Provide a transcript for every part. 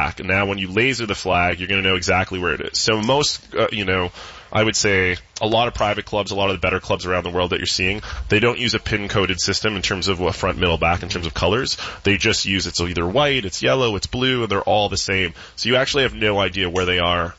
back. And now when you laser the flag, you're going to know exactly where it is. So most, I would say a lot of private clubs, a lot of the better clubs around the world that you're seeing, they don't use a pin-coded system in terms of what front, middle, back in terms of colors. They just use it's either white, it's yellow, it's blue, and they're all the same. So you actually have no idea where they are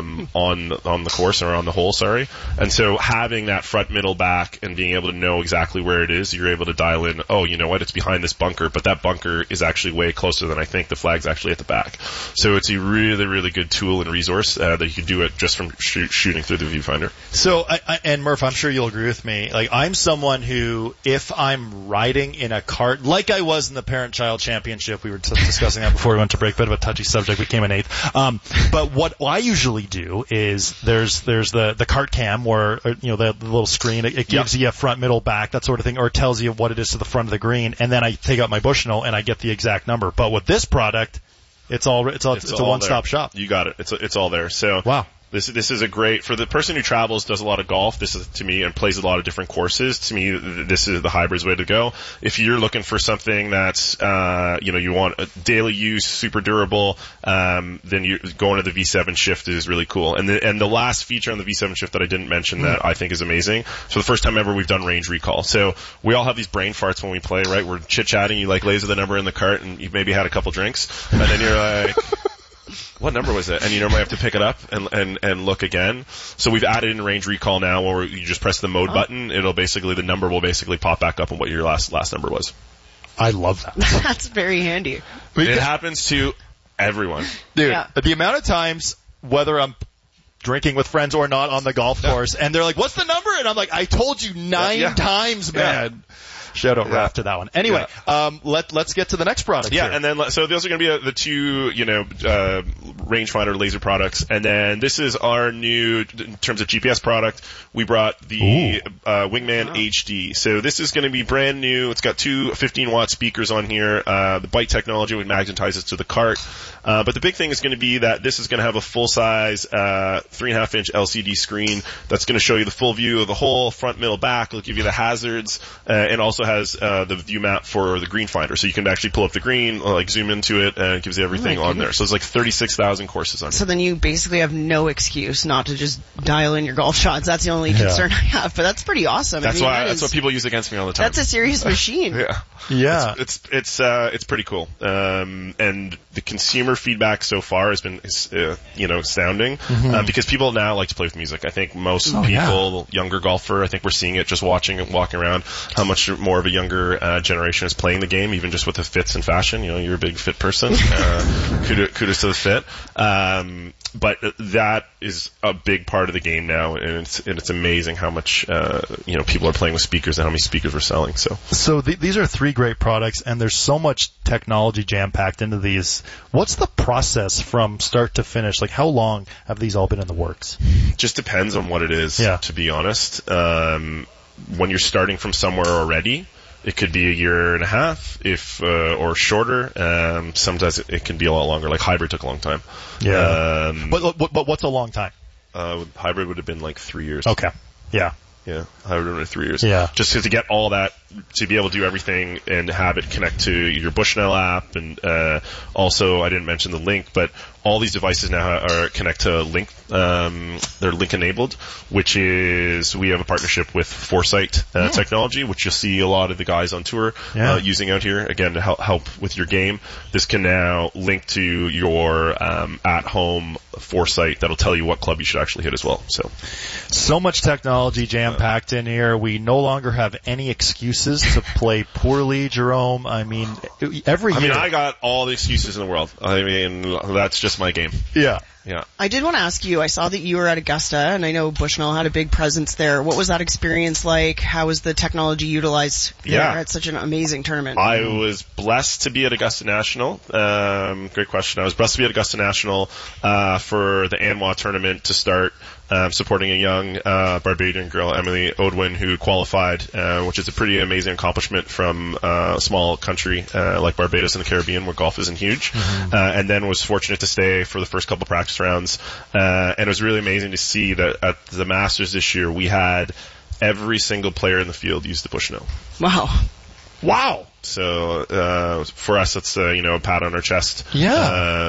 on the course or on the hole, sorry. And so having that front, middle, back and being able to know exactly where it is, you're able to dial in, oh, you know what, it's behind this bunker, but that bunker is actually way closer than I think. The flag's actually at the back. So it's a really, really good tool and resource that you can do it just from shooting through the viewfinder. So, and Murph, I'm sure you'll agree with me. Like, I'm someone who, if I'm riding in a cart, like I was in the Parent-Child Championship, we were discussing that before we went to break, bit of a touchy subject, we came in 8th. But what I usually do is there's the cart cam where, the little screen, it gives you a front, middle, back, that sort of thing, or it tells you what it is to the front of the green, and then I take out my Bushnell and I get the exact number. But with this product, it's a one-stop shop. You got it. It's all there. So wow. This is a great, for the person who travels, does a lot of golf, this is, to me, and plays a lot of different courses, to me, this is the Hybrid's way to go. If you're looking for something that's, you want a daily use, super durable, then you going to the V7 Shift is really cool. And the last feature on the V7 Shift that I didn't mention that I think is amazing, so the first time ever we've done range recall. So we all have these brain farts when we play, right? We're chit-chatting, you laser the number in the cart, and you've maybe had a couple drinks, and then you're like, what number was it? And you normally have to pick it up and look again. So we've added in range recall now where you just press the mode button. The number will basically pop back up on what your last number was. I love that. That's very handy. It happens to everyone. Dude, the amount of times, whether I'm drinking with friends or not on the golf course, and they're like, what's the number? And I'm like, I told you 9 times, man. Shout out Raph to that one. Anyway, let's get to the next product. Yeah, here. and then so those are going to be the two, rangefinder laser products, and then this is our new, in terms of GPS product, we brought the Wingman HD. So this is going to be brand new. It's got two 15-watt speakers on here. The Byte technology would magnetize it to the cart. But the big thing is going to be that this is going to have a full-size 3.5-inch LCD screen that's going to show you the full view of the hole, front, middle, back. It'll give you the hazards, and also has the view map for the green finder. So you can actually pull up the green, zoom into it, and it gives you everything on there. So it's like 36,000 courses on So then you basically have no excuse not to just dial in your golf shots. That's the only concern I have. But that's pretty awesome. That's what people use against me all the time. That's a serious machine. Yeah. It's pretty cool. And the consumer feedback so far has been, astounding. Because people now like to play with music. I think most people, younger golfer, I think we're seeing it just watching and walking around, how much more of a younger generation is playing the game, even just with the fits and fashion. You're a big fit person. Kudos to the fit. But that is a big part of the game now, and it's amazing how much people are playing with speakers and how many speakers we're selling. So these are 3 great products, and there's so much technology jam-packed into these. What's the process from start to finish? Like, how long have these all been in the works? Just depends on what it is, to be honest. When you're starting from somewhere already, it could be a year and a half, or shorter. Sometimes it can be a lot longer. Like Hybrid took a long time. Yeah. But what's a long time? Hybrid would have been like 3 years. Okay. Yeah. Yeah, Hybrid would have been 3 years. Yeah. Just to get all that, to be able to do everything and have it connect to your Bushnell app, and also I didn't mention the Link, but all these devices now are connect to Link. They're Link enabled, which is, we have a partnership with Foresight technology, which you'll see a lot of the guys on tour using out here, again, to help with your game. This can now link to your at-home Foresight that'll tell you what club you should actually hit as well. So much technology jam-packed in here. We no longer have any excuses to play poorly, Jerome. I mean, I got all the excuses in the world. I mean, that's just my game. Yeah. Yeah. I did want to ask you, I saw that you were at Augusta, and I know Bushnell had a big presence there. What was that experience like? How was the technology utilized there at such an amazing tournament? I was blessed to be at Augusta National. Great question. I was blessed to be at Augusta National for the ANWA tournament to start, supporting a young Barbadian girl, Emily Odwin, who qualified, which is a pretty amazing accomplishment from a small country like Barbados in the Caribbean, where golf isn't huge. And then was fortunate to stay for the first couple practice rounds. And it was really amazing to see that at the Masters this year, we had every single player in the field use the Bushnell. Wow. So for us, it's a pat on our chest. Yeah.